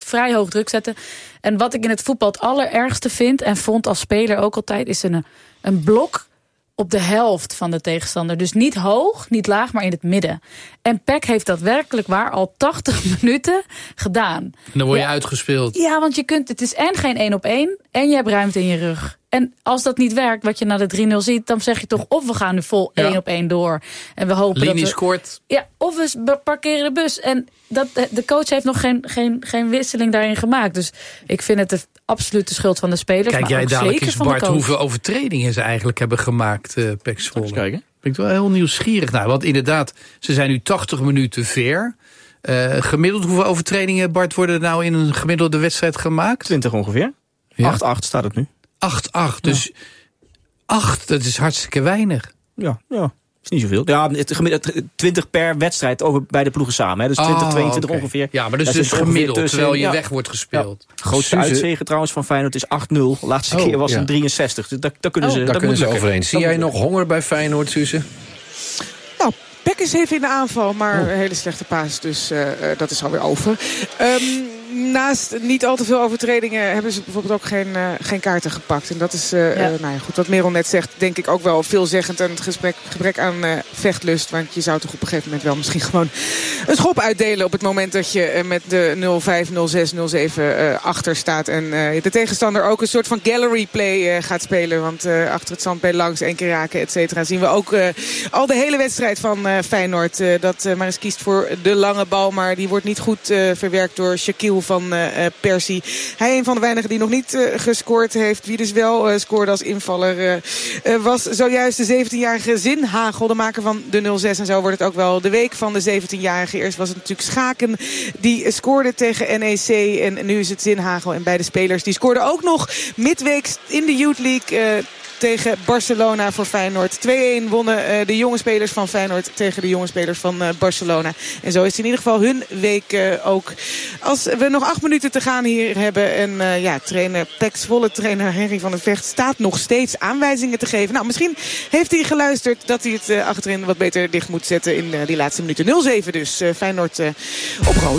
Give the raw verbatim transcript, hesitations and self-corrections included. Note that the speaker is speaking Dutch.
vrij hoog druk zetten. En wat ik in het voetbal het allerergste vind, en vond als speler ook altijd, is een, een blok op de helft van de tegenstander. Dus niet hoog, niet laag, maar in het midden. En P E C heeft dat werkelijk waar al tachtig minuten gedaan. En dan word je ja, uitgespeeld. Ja, want je kunt, het is en geen één op één, en je hebt ruimte in je rug. En als dat niet werkt, wat je na de drie nul ziet, dan zeg je toch of we gaan nu vol één op één door. En we hopen Linie dat we, scoort. Ja, of we parkeren de bus. En dat, de coach heeft nog geen, geen, geen wisseling daarin gemaakt. Dus ik vind het de absolute schuld van de spelers. Kijk maar jij ook dadelijk zeker eens, van de Bart, coach. hoeveel overtredingen ze eigenlijk hebben gemaakt, uh, P E C Zwolle. Eens kijken. Ben ik wel heel nieuwsgierig naar. Want inderdaad, ze zijn nu tachtig minuten ver. Uh, gemiddeld hoeveel overtredingen, Bart, worden er nou in een gemiddelde wedstrijd gemaakt? twintig ongeveer. Ja. acht acht staat het nu. acht acht, dus Ja. acht, dat is hartstikke weinig. Ja, ja. Is niet zoveel. Ja, het gemiddeld twintig per wedstrijd over bij de ploegen samen. Hè. Dus twintig, Oh, tweeëntwintig okay. ongeveer. Ja, maar dus, Daar dus zit ongeveer gemiddeld, tussen, terwijl je ja. weg wordt gespeeld. Ja. Grootste Suze. uitzege trouwens van Feyenoord is acht nul. De laatste Oh, keer was ja. een drieënzestig. Dus daar, daar kunnen Oh, ze, Daar dat kunnen moet ze lukken. overheen. Zie Dat jij moet nog honger bij Feyenoord, Suze? Nou, P E C is even in de aanval, maar een hele slechte paas. Dus uh, uh, dat is alweer over. Um, naast niet al te veel overtredingen hebben ze bijvoorbeeld ook geen, uh, geen kaarten gepakt. En dat is, uh, Ja. uh, nou ja, goed, wat Merel net zegt, denk ik ook wel veelzeggend. En het gesprek, gebrek aan uh, vechtlust. Want je zou toch op een gegeven moment wel misschien gewoon een schop uitdelen op het moment dat je uh, met de nul vijf, nul zes, nul zeven uh, achter staat. En uh, de tegenstander ook een soort van gallery play uh, gaat spelen. Want uh, achter het zandpeel langs, één keer raken, et cetera. Zien we ook uh, al de hele wedstrijd van uh, Feyenoord. Uh, dat uh, maar eens kiest voor de lange bal. Maar die wordt niet goed uh, verwerkt door Shaquille van uh, Persie. Hij een van de weinigen die nog niet uh, gescoord heeft. Wie dus wel uh, scoorde als invaller uh, uh, was zojuist de zeventienjarige Zinhagel. De maker van de nul zes. En zo wordt het ook wel de week van de zeventienjarige. Eerst was het natuurlijk Schaken die scoorde tegen N E C. En nu is het Zinhagel. En beide spelers die scoorden ook nog midweeks in de Youth League uh, tegen Barcelona voor Feyenoord. twee-een wonnen uh, de jonge spelers van Feyenoord tegen de jonge spelers van uh, Barcelona. En zo is het in ieder geval hun week uh, ook. Als we nog acht minuten te gaan hier hebben. En uh, ja, trainer P E C Zwolle trainer Henry van der Vecht staat nog steeds aanwijzingen te geven. Nou, misschien heeft hij geluisterd dat hij het uh, achterin wat beter dicht moet zetten in uh, die laatste minuten. nul zeven dus. Uh, Feyenoord uh, op rood.